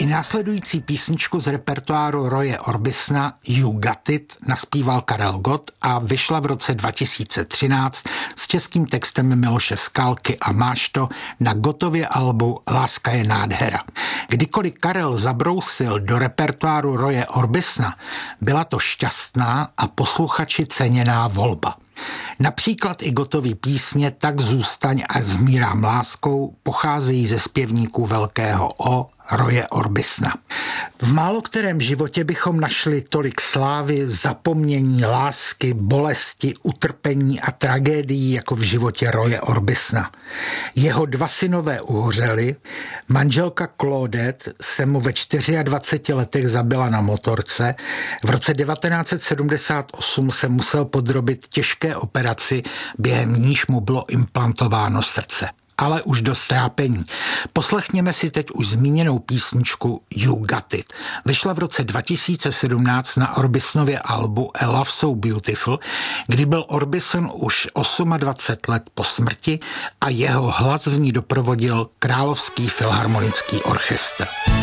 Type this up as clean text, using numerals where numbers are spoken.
Následující písničku z repertoáru Roye Orbisona You Got It naspíval Karel Gott a vyšla v roce 2013 s českým textem Miloše Skalky a Máš to na Gottově albu Láska je nádhera. Kdykoliv Karel zabrousil do repertoáru Roye Orbisona, byla to šťastná a posluchači ceněná volba. Například i Gottovy písně Tak zůstaň a Zmírám láskou pocházejí ze zpěvníků velkého O Roye Orbisona. V málo kterém životě bychom našli tolik slávy, zapomnění, lásky, bolesti, utrpení a tragédií jako v životě Roye Orbisona. Jeho dva synové uhořeli, manželka Claudette se mu ve 24 letech zabila na motorce, v roce 1978 se musel podrobit těžké operaci, během níž mu bylo implantováno srdce. Ale už dost trápení. Poslechněme si teď už zmíněnou písničku You Got It. Vyšla v roce 2017 na Orbisonově albu A Love So Beautiful, kdy byl Orbison už 28 let po smrti a jeho hlas v ní doprovodil Královský filharmonický orchestr.